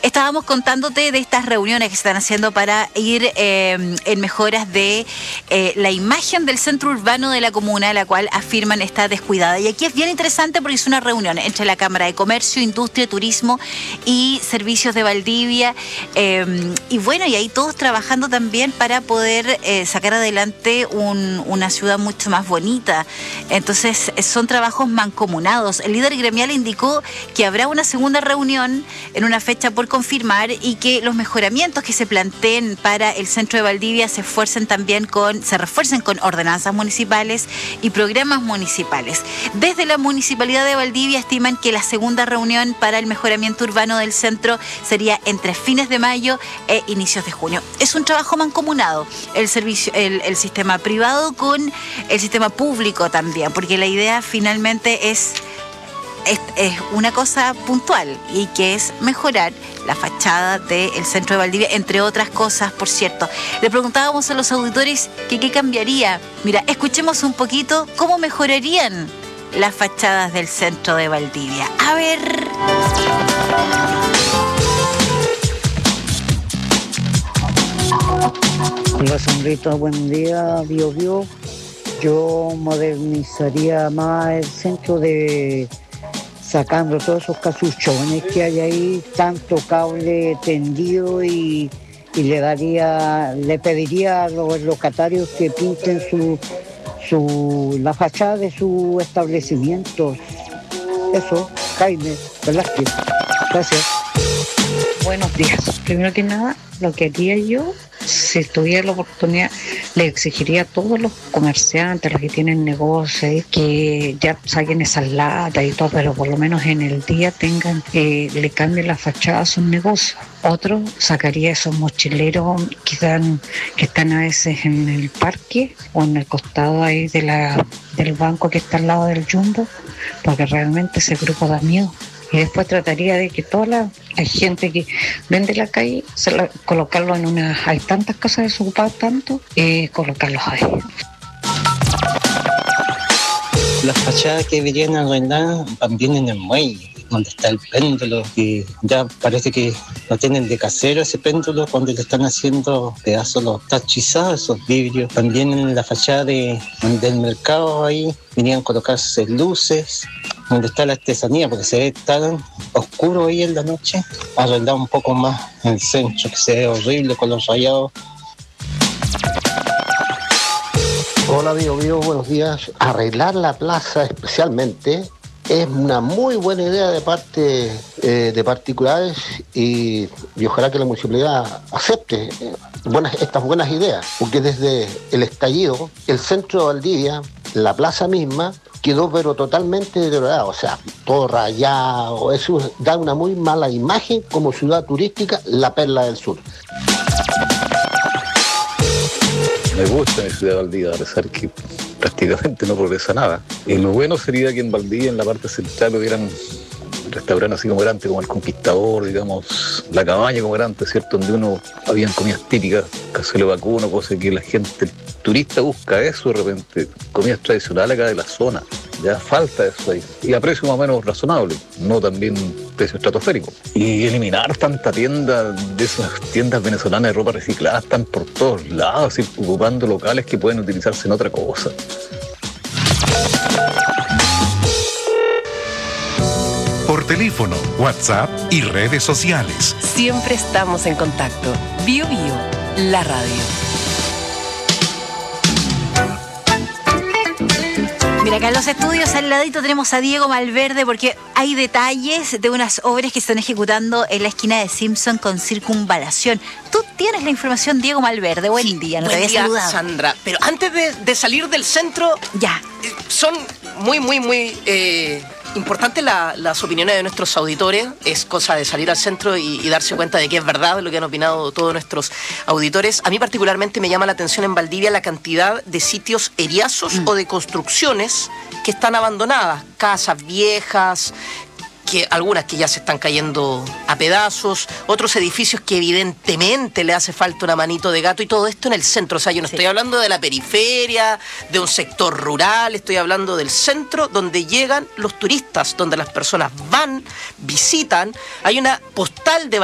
Estábamos contándote de estas reuniones que se están haciendo para ir en mejoras de la imagen del centro urbano de la comuna, la cual afirman está descuidada. Y aquí es bien interesante porque es una reunión entre la Cámara de Comercio, Industria, Turismo y Servicios de Valdivia. Y bueno, y ahí todos trabajando también para poder sacar adelante una ciudad mucho más bonita. Entonces, son trabajos mancomunados. El líder gremial indicó que habrá una segunda reunión en una fecha por confirmar y que los mejoramientos que se planteen para el centro de Valdivia se refuercen con ordenanzas municipales y programas municipales. Desde la Municipalidad de Valdivia estiman que la segunda reunión para el mejoramiento urbano del centro sería entre fines de mayo e inicios de junio. Es un trabajo mancomunado, el sistema privado con el sistema público también, porque la idea finalmente es una cosa puntual y que es mejorar la fachada del centro de Valdivia, entre otras cosas, por cierto. Le preguntábamos a los auditores que qué cambiaría. Mira, escuchemos un poquito cómo mejorarían las fachadas del centro de Valdivia. A ver. Hola, Sombrita, buen día, Bio. Yo modernizaría más el centro sacando todos esos casuchones que hay ahí, tanto cable tendido y le pediría a los locatarios que pinten la fachada de su establecimiento. Eso, Jaime Velázquez. Gracias. Buenos días. Primero que nada, lo que haría yo, si tuviera la oportunidad, le exigiría a todos los comerciantes, los que tienen negocios, que ya saquen esas latas y todo, pero por lo menos en el día le cambien la fachada a sus negocios. Otro sacaría esos mochileros que están a veces en el parque o en el costado ahí del banco que está al lado del Jumbo, porque realmente ese grupo da miedo. Y después trataría de que toda la gente que vende la calle, colocarlo hay tantas casas desocupadas, colocarlos ahí. Las fachadas que deberían arreglar también en el muelle, donde está el péndulo, y ya parece que no tienen de casero ese péndulo cuando le están haciendo pedazos los tachizados, esos vidrios. También en la fachada del mercado ahí venían a colocarse luces, donde está la artesanía, porque se ve tan oscuro ahí en la noche. Arreglar un poco más el centro, que se ve horrible con los rayados. Hola, Bio, buenos días. Arreglar la plaza especialmente es una muy buena idea de parte de particulares y ojalá que la municipalidad acepte estas buenas ideas, porque desde el estallido, el centro de Valdivia, la plaza misma, quedó pero totalmente deteriorado, o sea, todo rayado. Eso da una muy mala imagen como ciudad turística, la Perla del Sur. Me gusta mi ciudad de Valdivia, a pesar que prácticamente no progresa nada. Y lo bueno sería que en Valdivia, en la parte central, hubieran restaurantes así como era antes, como el Conquistador, digamos, la Cabaña como era antes, ¿cierto? Donde habían comidas típicas, cazuela vacuno, cosa que la gente, el turista busca eso de repente, comidas tradicionales acá de la zona. Ya falta eso ahí. Y a precio más o menos razonable, no también precio estratosférico. Y eliminar tanta tienda, de esas tiendas venezolanas de ropa reciclada, están por todos lados, ocupando locales que pueden utilizarse en otra cosa. Por teléfono, WhatsApp y redes sociales. Siempre estamos en contacto. Bio, la radio. Mira, acá en los estudios al ladito tenemos a Diego Malverde, porque hay detalles de unas obras que se están ejecutando en la esquina de Simpson con Circunvalación. Tú tienes la información, Diego Malverde. Buen día, no te había saludado. Sandra. Pero antes de salir del centro, ya son muy importantes las opiniones de nuestros auditores. Es cosa de salir al centro y darse cuenta de que es verdad lo que han opinado todos nuestros auditores. A mí particularmente me llama la atención en Valdivia la cantidad de sitios eriazos o de construcciones que están abandonadas, casas viejas, que algunas que ya se están cayendo a pedazos, otros edificios que evidentemente le hace falta una manito de gato, y todo esto en el centro. O sea, yo no estoy hablando de la periferia, de un sector rural, estoy hablando del centro donde llegan los turistas, donde las personas van, visitan. Hay una postal de